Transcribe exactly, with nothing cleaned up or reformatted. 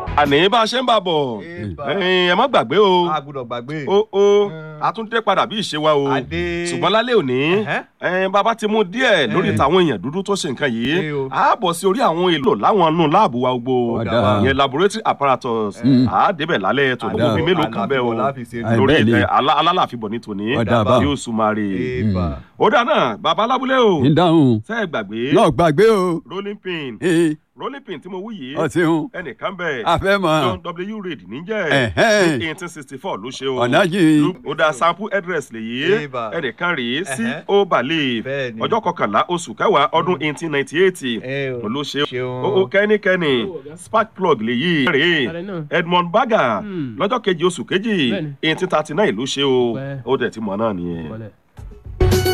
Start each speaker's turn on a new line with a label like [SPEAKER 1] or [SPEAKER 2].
[SPEAKER 1] àní bá a ṣe ń bà bọ̀ ẹ má gbàgbé o
[SPEAKER 2] a gbọ́dọ̀ gbàgbé
[SPEAKER 1] o o a tún dé padà bí ìṣe wa o ṣùgbọ́n lálẹ́ òní bàbá ti mú díẹ̀ lórí tàwọn èèyàn dúdú tó ṣe nǹkan yìí a bọ̀ sí orí àwọn èlò láwọn nù láàbù wa gbogbo ìyẹn laboratory apparatus a débẹ̀ lálẹ́ tó gbogbo bíi mélòó kan bẹ́ẹ̀ o lórí alálàfíbọ̀ ní tòní yóò sùnmárì ó dáná bàbá alábúlé o ṣe é gbàgbé
[SPEAKER 3] náà gbàgbé o
[SPEAKER 1] rolling pin rolling pin tí mo wú yìí ẹnìkan bẹ́ẹ̀ John W. Reed níjẹ́ eighteen sixty four ló ṣe o ó dá sample address lèyí ẹnìkan rèé sí o balẹ̀ ọjọ́ kọkànlá oṣù kẹwàá ọdún eighteen ninety eight ló ṣe o kẹ́nikẹ́ni spark plug lèyí rèé Edmund Berger lọ́jọ́ kejì oṣù kejì eighteen thirty nine ló ṣe o ó dẹ̀ ti mọ̀ náà nìyẹn.